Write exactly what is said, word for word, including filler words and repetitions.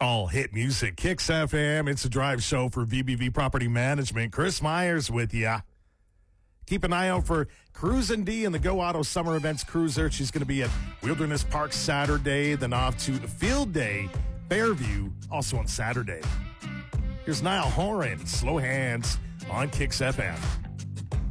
all hit music. Kicks F M. It's a drive show for V B V Property Management. Chris Myers with ya. Keep an eye out for Cruisin' D and the Go Auto Summer Events Cruiser. She's going to be at Wilderness Park Saturday, then off to the Field Day, Fairview, also on Saturday. Here's Niall Horan, Slow Hands on Kicks F M.